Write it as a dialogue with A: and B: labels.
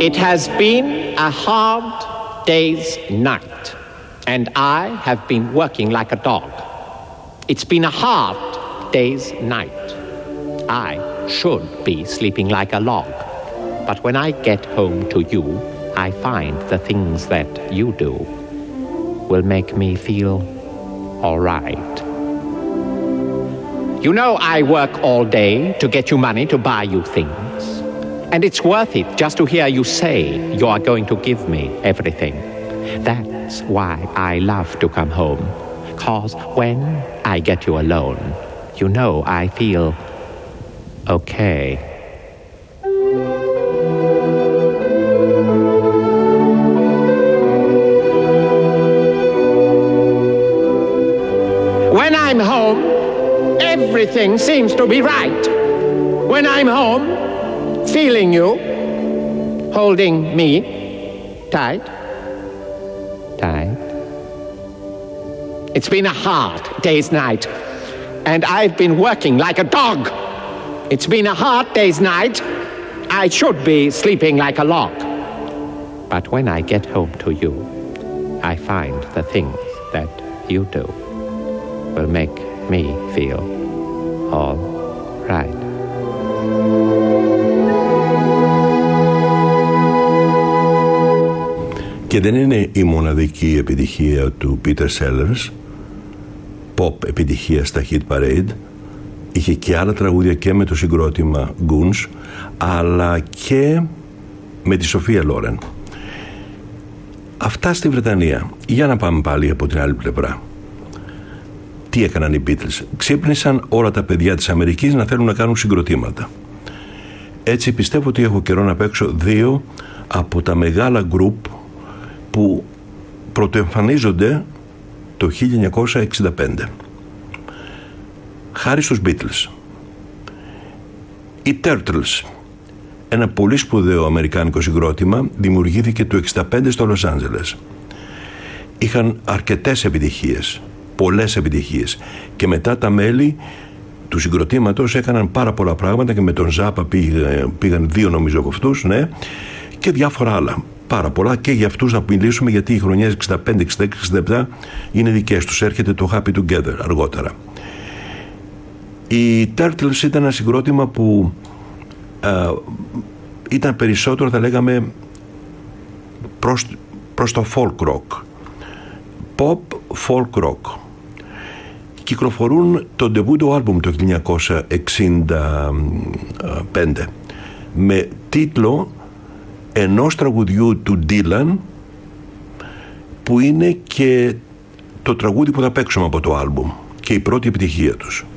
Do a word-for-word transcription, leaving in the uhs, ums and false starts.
A: It has been a hard day's night, and I have been working like a dog. It's been a hard day's night. I should be sleeping like a log. But when I get home to you, I find the things that you do will make me feel all right. You know I work all day to get you money to buy you things. And it's worth it just to hear you say you are going to give me everything. That's why I love to come home. 'Cause when I get you alone, you know I feel okay. When I'm home, everything seems to be right. When I'm home, feeling you, holding me tight, tight. It's been a hard day's night, and I've been working like a dog. It's been a hard day's night. I should be sleeping like a log. But when I get home to you, I find the things that you do will make me feel all right.
B: Και δεν είναι η μοναδική επιτυχία του Peter Sellers, pop επιτυχία στα Hit Parade. Είχε και άλλα τραγούδια και με το συγκρότημα Goons, αλλά και με τη Σοφία Λόρεν. Αυτά στη Βρετανία. Για να πάμε πάλι από την άλλη πλευρά. Τι έκαναν οι Beatles? Ξύπνησαν όλα τα παιδιά της Αμερικής να θέλουν να κάνουν συγκροτήματα. Έτσι πιστεύω ότι έχω καιρό να παίξω δύο από τα μεγάλα γκρουπ που πρωτοεμφανίζονται το χίλια εννιακόσια εξήντα πέντε. Χάρη στους Beatles. Οι Turtles, ένα πολύ σπουδαίο αμερικάνικο συγκρότημα, δημιουργήθηκε το εξήντα πέντε στο Λος Άντζελες. Είχαν αρκετές επιτυχίες, πολλές επιτυχίες, και μετά τα μέλη του συγκροτήματος έκαναν πάρα πολλά πράγματα, και με τον Ζάπα πήγαν, πήγαν δύο νομίζω από αυτούς, ναι, και διάφορα άλλα. Πάρα πολλά, και για αυτούς να μιλήσουμε, γιατί οι χρονιές εξήντα πέντε, εξήντα έξι, εξήντα επτά είναι δικές τους. Έρχεται το Happy Together αργότερα. Οι Turtles ήταν ένα συγκρότημα που α, ήταν περισσότερο, θα λέγαμε, προς, προς το folk rock, pop folk rock. Κυκλοφορούν το ντεμπούτο άλμπουμ το χίλια εννιακόσια εξήντα πέντε με τίτλο ενός τραγουδιού του Dylan, που είναι και το τραγούδι που θα παίξουμε από το άλμπουμ και η πρώτη επιτυχία τους.